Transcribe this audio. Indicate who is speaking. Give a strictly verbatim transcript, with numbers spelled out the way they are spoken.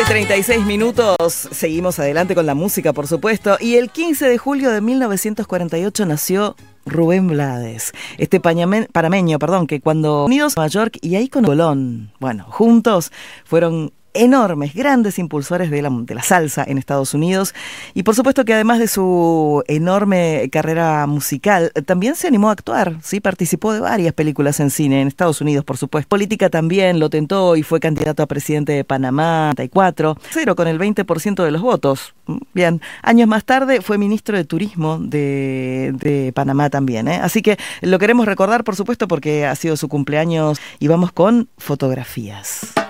Speaker 1: doce y treinta y seis minutos, seguimos adelante con la música, por supuesto, y el quince de julio de mil novecientos cuarenta y ocho nació Rubén Blades, este pañame, panameño, perdón, que cuando unidos a Nueva York y ahí con Colón, bueno, juntos fueron enormes, grandes impulsores de la, de la salsa en Estados Unidos, y por supuesto que además de su enorme carrera musical, también se animó a actuar, ¿sí? Participó de varias películas en cine, en Estados Unidos por supuesto. Política también lo tentó y fue candidato a presidente de Panamá, treinta y cuatro, cero con el veinte por ciento de los votos. Bien, años más tarde fue ministro de Turismo de, de Panamá también, ¿eh? Así que lo queremos recordar por supuesto porque ha sido su cumpleaños y vamos con fotografías.